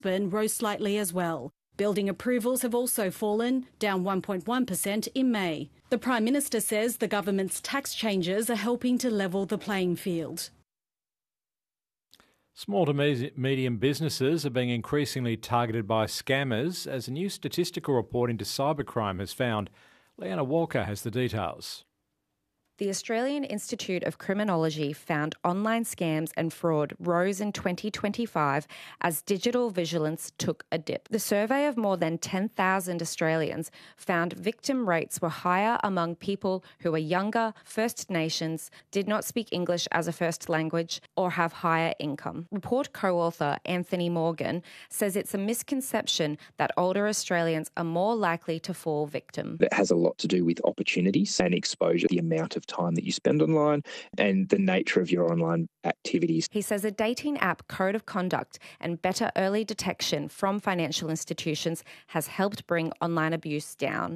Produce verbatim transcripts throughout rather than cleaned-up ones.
Brisbane rose slightly as well. Building approvals have also fallen, down one point one percent in May. The Prime Minister says the government's tax changes are helping to level the playing field. Small to medium businesses are being increasingly targeted by scammers, as a new statistical report into cybercrime has found. Leanna Walker has the details. The Australian Institute of Criminology found online scams and fraud rose in twenty twenty-five as digital vigilance took a dip. The survey of more than ten thousand Australians found victim rates were higher among people who are younger, First Nations, did not speak English as a first language, or have higher income. Report co-author Anthony Morgan says it's a misconception that older Australians are more likely to fall victim. It has a lot to do with opportunities and exposure, the amount of time that you spend online and the nature of your online activities. He says a dating app code of conduct and better early detection from financial institutions has helped bring online abuse down.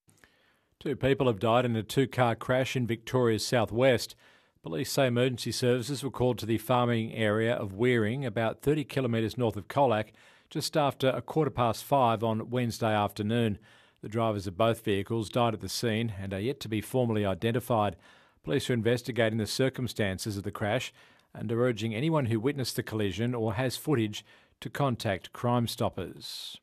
Two people have died in a two-car crash in Victoria's southwest. Police say emergency services were called to the farming area of Wearing, about thirty kilometres north of Colac, just after a quarter past five on Wednesday afternoon. The drivers of both vehicles died at the scene and are yet to be formally identified. Police are investigating the circumstances of the crash and are urging anyone who witnessed the collision or has footage to contact Crime Stoppers.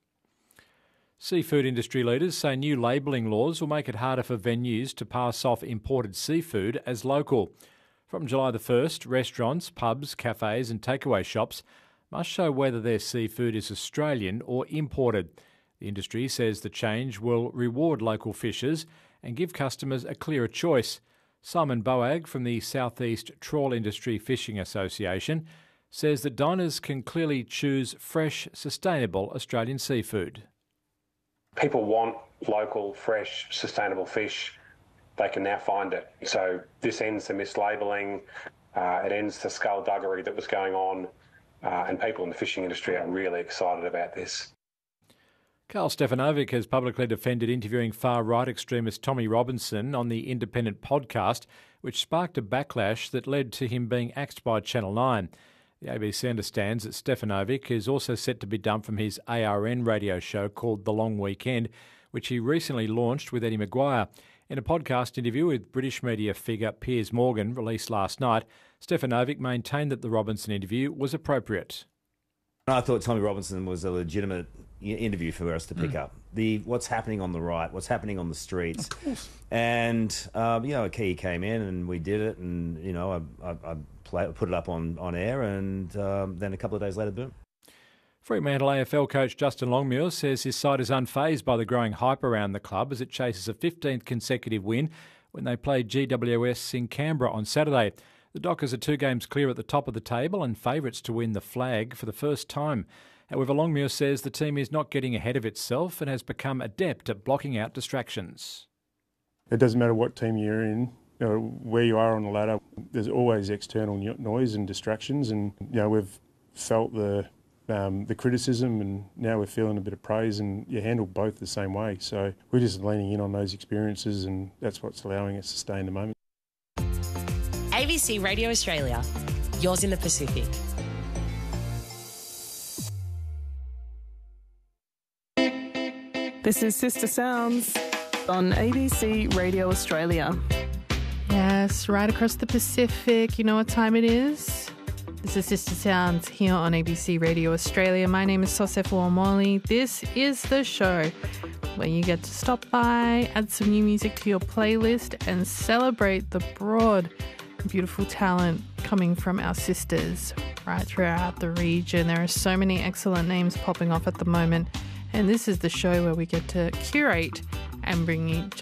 Seafood industry leaders say new labelling laws will make it harder for venues to pass off imported seafood as local. From July the first, restaurants, pubs, cafes and takeaway shops must show whether their seafood is Australian or imported. The industry says the change will reward local fishers and give customers a clearer choice. Simon Boag from the South East Trawl Industry Fishing Association says that diners can clearly choose fresh, sustainable Australian seafood. People want local, fresh, sustainable fish. They can now find it. So this ends the mislabelling, uh, it ends the skullduggery that was going on, uh, and people in the fishing industry are really excited about this. Karl Stefanovic has publicly defended interviewing far-right extremist Tommy Robinson on the Independent podcast, which sparked a backlash that led to him being axed by Channel nine. The A B C understands that Stefanovic is also set to be dumped from his A R N radio show called The Long Weekend, which he recently launched with Eddie Maguire. In a podcast interview with British media figure Piers Morgan, released last night, Stefanovic maintained that the Robinson interview was appropriate. I thought Tommy Robinson was a legitimate interview for us to pick mm. up. The what's happening on the right, what's happening on the streets. Of course. And, um, you know, Key came in and we did it and, you know, I, I, I play, put it up on, on air and um, then a couple of days later, boom. Fremantle A F L coach Justin Longmuir says his side is unfazed by the growing hype around the club as it chases a fifteenth consecutive win when they played G W S in Canberra on Saturday. The Dockers are two games clear at the top of the table and favourites to win the flag for the first time. However, Longmuir says the team is not getting ahead of itself and has become adept at blocking out distractions. It doesn't matter what team you're in, you know, where you are on the ladder, there's always external noise and distractions, and you know we've felt the um, the criticism and now we're feeling a bit of praise, and you handle both the same way. So we're just leaning in on those experiences, and that's what's allowing us to stay in the moment. A B C Radio Australia, yours in the Pacific. This is Sister Sounds on A B C Radio Australia. Yes, right across the Pacific. You know what time it is? This is Sister Sounds here on A B C Radio Australia. My name is Sosef Wamoli. This is the show where you get to stop by, add some new music to your playlist and celebrate the broad, beautiful talent coming from our sisters right throughout the region. There are so many excellent names popping off at the moment. And this is the show where we get to curate and bring you